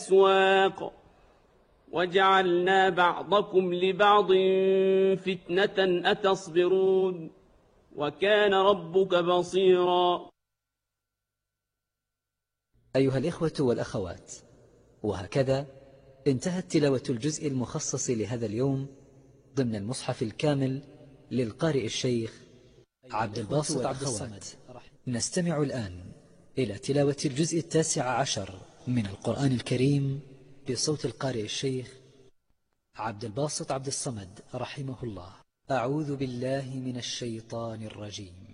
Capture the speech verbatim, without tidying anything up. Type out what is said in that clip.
الأسواق وجعلنا بعضكم لبعض فتنة أتصبرون وكان ربك بصيرا. أيها الإخوة والأخوات، وهكذا انتهت تلاوة الجزء المخصص لهذا اليوم ضمن المصحف الكامل للقارئ الشيخ عبد الباسط عبد الصمد. نستمع الآن إلى تلاوة الجزء التاسع عشر من القرآن الكريم بصوت القارئ الشيخ عبد الباسط عبد الصمد رحمه الله. أعوذ بالله من الشيطان الرجيم.